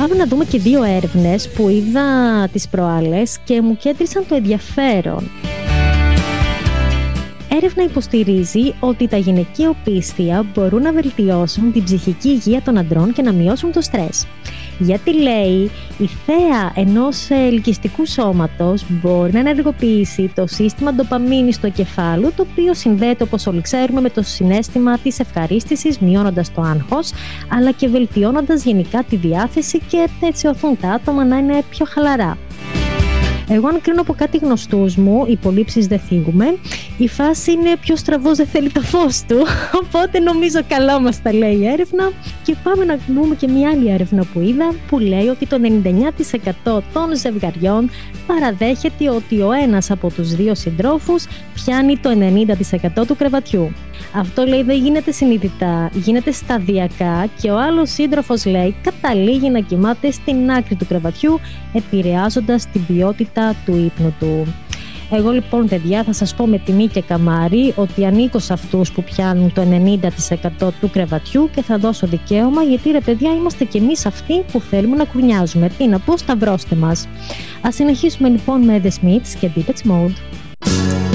Πάμε να δούμε και δύο έρευνες που είδα τις προάλλες και μου κέντρισαν το ενδιαφέρον. Έρευνα υποστηρίζει ότι τα γυναικεία οπίστια μπορούν να βελτιώσουν την ψυχική υγεία των αντρών και να μειώσουν το στρες. Γιατί λέει, η θέα ενός ελκυστικού σώματος μπορεί να ενεργοποιήσει το σύστημα ντοπαμίνης του εγκεφάλου, το οποίο συνδέεται, όπως όλοι ξέρουμε, με το συναίσθημα της ευχαρίστησης, μειώνοντας το άγχος, αλλά και βελτιώνοντας γενικά τη διάθεση και έτσι οθούν τα άτομα να είναι πιο χαλαρά. Εγώ, αν κρίνω από κάτι γνωστούς μου, υπολείψεις δεν θίγουμε, η φάση είναι πιο στραβός δεν θέλει το φως του, οπότε νομίζω καλά μας τα λέει η έρευνα. Και πάμε να δούμε και μια άλλη έρευνα που είδα, που λέει ότι το 99% των ζευγαριών παραδέχεται ότι ο ένας από τους δύο συντρόφους πιάνει το 90% του κρεβατιού. Αυτό, λέει, δεν γίνεται συνειδητά, γίνεται σταδιακά και ο άλλος σύντροφος, λέει, καταλήγει να κοιμάται στην άκρη του κρεβατιού, επηρεάζοντας την ποιότητα του ύπνου του. Εγώ λοιπόν, παιδιά, θα σας πω με τιμή και καμάρι ότι ανήκω σε αυτούς που πιάνουν το 90% του κρεβατιού και θα δώσω δικαίωμα, γιατί ρε παιδιά, είμαστε κι εμείς αυτοί που θέλουμε να κουρνιάζουμε. Τι να πω, σταυρώστε μας. Ας συνεχίσουμε λοιπόν με The Smiths και Deepest Mode.